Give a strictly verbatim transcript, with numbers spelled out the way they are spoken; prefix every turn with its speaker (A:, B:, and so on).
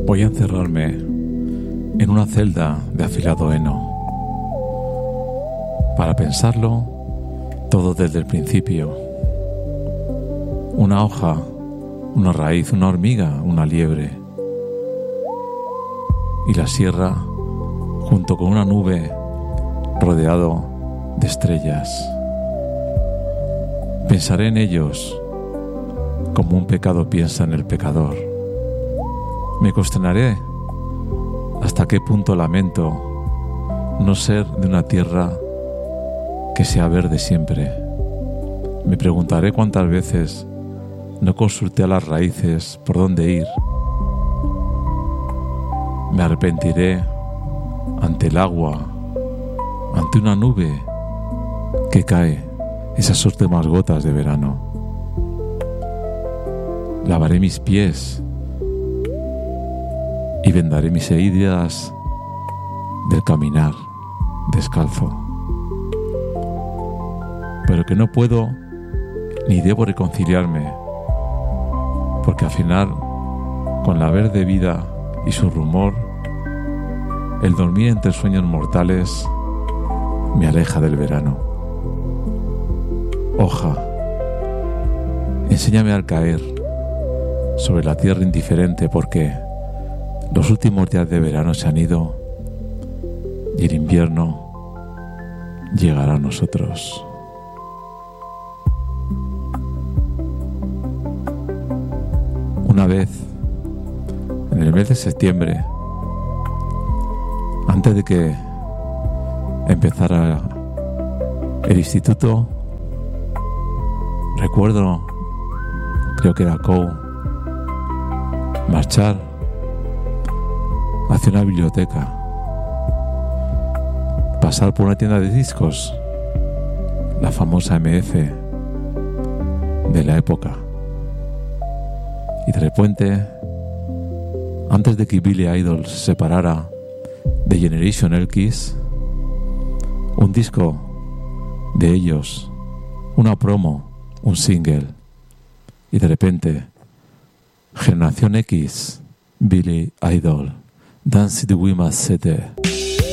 A: Voy a encerrarme en una celda de afilado heno para pensarlo todo desde el principio. Una hoja, una raíz, una hormiga, una liebre. Y la sierra junto con una nube rodeado de estrellas. Pensaré en ellos como un pecado piensa en el pecador. Me cuestionaré hasta qué punto lamento no ser de una tierra que sea verde siempre. Me preguntaré cuántas veces no consulté a las raíces por dónde ir. Me arrepentiré ante el agua, ante una nube que cae, esas últimas gotas de verano. Lavaré mis pies y vendaré mis heridas del caminar descalzo. Pero que no puedo ni debo reconciliarme, porque al final, con la verde vida y su rumor, el dormir entre sueños mortales me aleja del verano. Hoja, enséñame al caer sobre la tierra indiferente, porque los últimos días de verano se han ido y el invierno llegará a nosotros. Una vez, en el mes de septiembre, antes de que empezara el instituto, recuerdo, creo que era C O U, marchar hacia una biblioteca, pasar por una tienda de discos, la famosa M F de la época, y de repente, antes de que Billy Idol se separara de Generation X, un disco de ellos, una promo, un single, y de repente Generación X, Billy Idol, Dance the We Must Set.